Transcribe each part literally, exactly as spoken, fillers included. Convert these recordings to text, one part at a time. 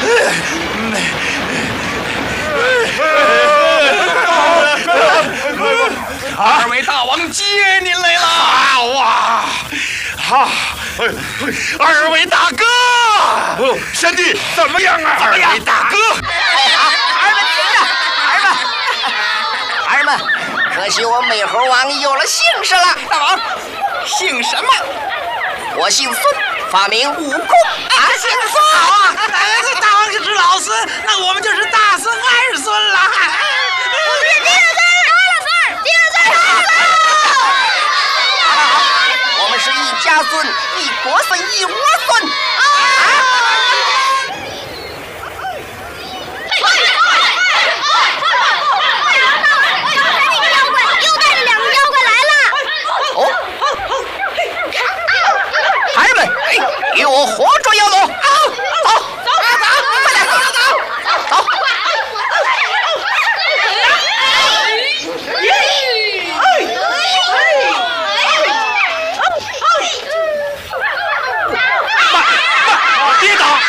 二位大王接您来了！ 哇！哈！二位大哥，贤弟怎么样啊？ 怎么样， 二位大哥？ 儿们听着，儿们，儿们，可惜我美猴王有了姓氏了。 大王，姓什么？ 我姓孙，发明武功。 啊，姓孙好啊！哎，大王是只老孙，那我们就是大孙、二孙了。 我们是第二孙、二孙、第二孙、二孙。 我们是一家孙，一国孙，一窝孙。 又带着两个妖怪来了！ 哦，孩儿们，与我活捉妖魔！走走走，快点走走走！ 别打！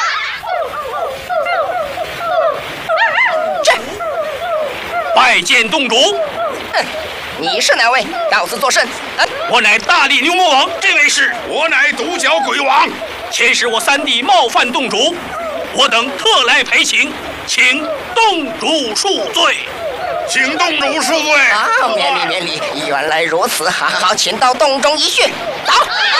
这， 拜见洞主。 哼，你是哪位？到此作甚？嗯， 我乃大力牛魔王， 这位是我乃独角鬼王。 前世我三弟冒犯洞主，我等特来陪请，请洞主恕罪。 请洞主恕罪。 啊，免礼免礼，原来如此，好好，请到洞中一叙。走。